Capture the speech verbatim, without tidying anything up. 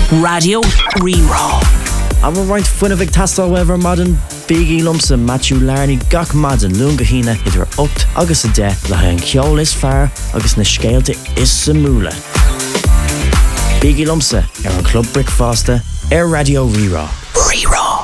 Radio Rerá. I'm right fun of tastal weather modern Biggie Lumpson Matthew Larney gach madan lunga hina idir opt agus a de le an ceol is fear agus na scéalte is samúla. Biggie Lumpsa ar an Club Brick Fosta ar Radio Rerá. Rerá.